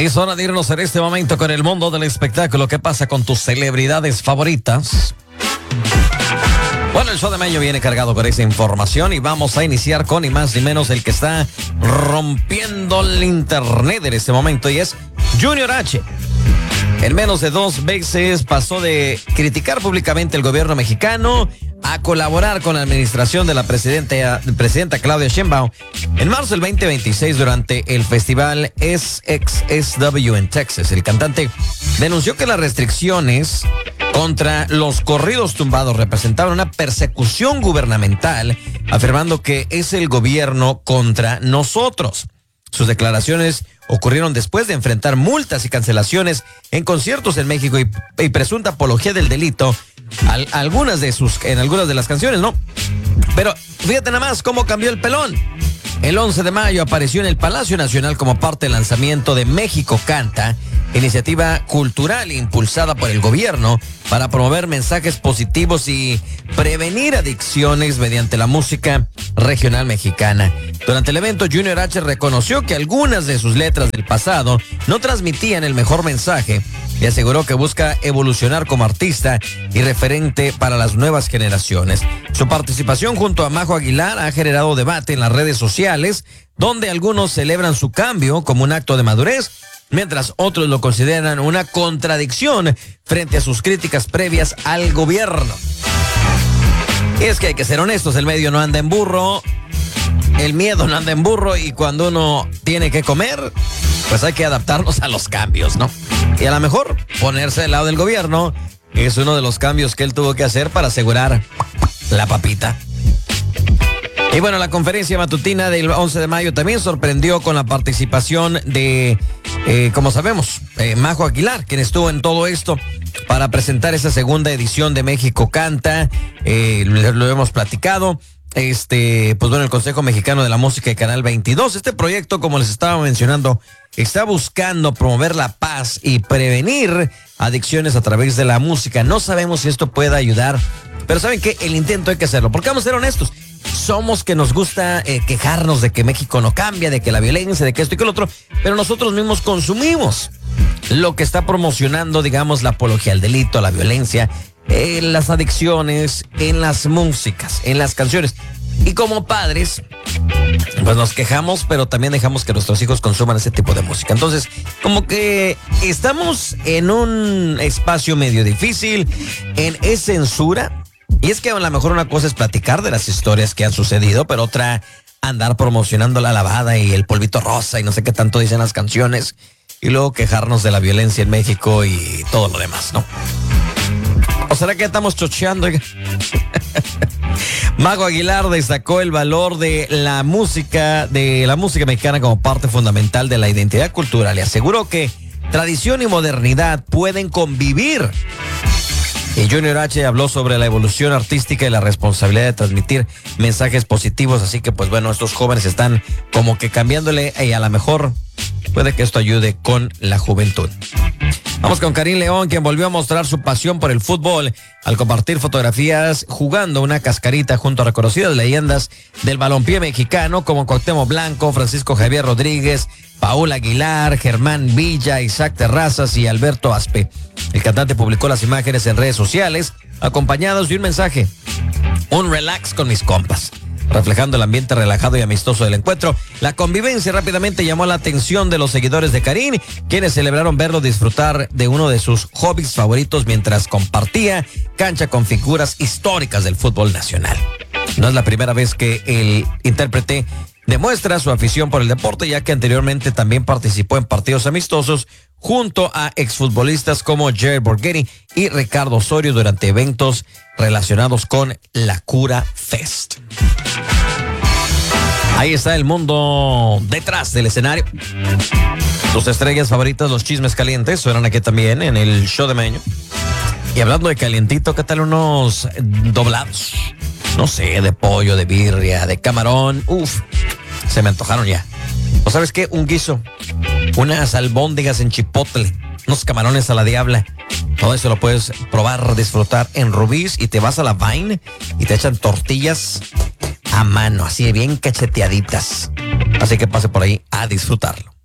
Es hora de irnos en este momento con el mundo del espectáculo. ¿Qué pasa con tus celebridades favoritas? Bueno, el show de Mayo viene cargado con esa información y vamos a iniciar con ni más ni menos el que está rompiendo el internet en este momento, y es Junior H. En menos de 2 veces pasó de criticar públicamente el gobierno mexicano a colaborar con la administración de la presidenta Claudia Sheinbaum. En marzo del 2026, durante el festival SXSW en Texas, el cantante denunció que las restricciones contra los corridos tumbados representaban una persecución gubernamental, afirmando que es el gobierno contra nosotros. Sus declaraciones ocurrieron después de enfrentar multas y cancelaciones en conciertos en México y presunta apología del delito en algunas de las canciones, ¿no? Pero fíjate nada más cómo cambió el pelón. El 11 de mayo apareció en el Palacio Nacional como parte del lanzamiento de México Canta, iniciativa cultural impulsada por el gobierno para promover mensajes positivos y prevenir adicciones mediante la música regional mexicana. Durante el evento, Junior H reconoció que algunas de sus letras del pasado no transmitían el mejor mensaje y aseguró que busca evolucionar como artista y referente para las nuevas generaciones. Su participación junto a Majo Aguilar ha generado debate en las redes sociales, donde algunos celebran su cambio como un acto de madurez, mientras otros lo consideran una contradicción frente a sus críticas previas al gobierno. Y es que hay que ser honestos, el medio no anda en burro, el miedo no anda en burro, y cuando uno tiene que comer, pues hay que adaptarnos a los cambios, ¿no? Y a lo mejor ponerse del lado del gobierno es uno de los cambios que él tuvo que hacer para asegurar la papita. Y bueno, la conferencia matutina del 11 de mayo también sorprendió con la participación de, como sabemos, Majo Aguilar, quien estuvo en todo esto para presentar esa segunda edición de México Canta. Lo hemos platicado. Pues bueno, el Consejo Mexicano de la Música y Canal 22. Este proyecto, como les estaba mencionando, está buscando promover la paz y prevenir adicciones a través de la música. No sabemos si esto pueda ayudar, pero saben que el intento hay que hacerlo, porque vamos a ser honestos. Somos que nos gusta quejarnos de que México no cambia, de que la violencia, de que esto y que lo otro, pero nosotros mismos consumimos lo que está promocionando, digamos, la apología al delito, a la violencia, las adicciones, en las músicas, en las canciones. Y como padres, pues nos quejamos, pero también dejamos que nuestros hijos consuman ese tipo de música. Entonces, como que estamos en un espacio medio difícil, es censura. Y es que a lo mejor una cosa es platicar de las historias que han sucedido, pero otra andar promocionando la lavada y el polvito rosa y no sé qué tanto dicen las canciones, y luego quejarnos de la violencia en México y todo lo demás, ¿no? ¿O será que estamos chocheando? Majo Aguilar destacó el valor de la música mexicana como parte fundamental de la identidad cultural y aseguró que tradición y modernidad pueden convivir. Y Junior H habló sobre la evolución artística y la responsabilidad de transmitir mensajes positivos, así que pues bueno, estos jóvenes están como que cambiándole y a lo mejor puede que esto ayude con la juventud. Vamos con Karim León, quien volvió a mostrar su pasión por el fútbol al compartir fotografías jugando una cascarita junto a reconocidas leyendas del balompié mexicano como Cuauhtémoc Blanco, Francisco Javier Rodríguez, Paul Aguilar, Germán Villa, Isaac Terrazas y Alberto Aspe. El cantante publicó las imágenes en redes sociales acompañados de un mensaje: un relax con mis compas, reflejando el ambiente relajado y amistoso del encuentro. La convivencia rápidamente llamó la atención de los seguidores de Karim, quienes celebraron verlo disfrutar de uno de sus hobbies favoritos mientras compartía cancha con figuras históricas del fútbol nacional. No es la primera vez que el intérprete demuestra su afición por el deporte, ya que anteriormente también participó en partidos amistosos junto a exfutbolistas como Jerry Borghetti y Ricardo Osorio durante eventos relacionados con la Cura Fest. Ahí está el mundo detrás del escenario. Tus estrellas favoritas, los chismes calientes, suenan aquí también en el show de Meño. Y hablando de calientito, ¿qué tal unos doblados? No sé, de pollo, de birria, de camarón. Se me antojaron ya. ¿O sabes qué? Un guiso, unas albóndigas en chipotle, unos camarones a la diabla. Todo eso lo puedes probar, disfrutar en Rubí's, y te vas a la Vine y te echan tortillas a mano, así de bien cacheteaditas. Así que pase por ahí a disfrutarlo.